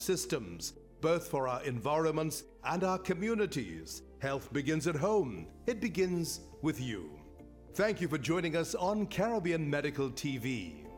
systems, both for our environments and our communities. Health begins at home. It begins with you. Thank you for joining us on Caribbean Medical TV.